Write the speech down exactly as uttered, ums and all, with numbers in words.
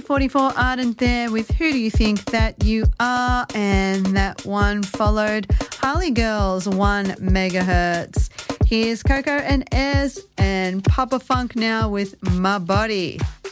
forty-four Ardent there with Who Do You Think That You Are? And that one followed Harley Girls, one megahertz. Here's Coco and Ez and Papa Funk now with My Body.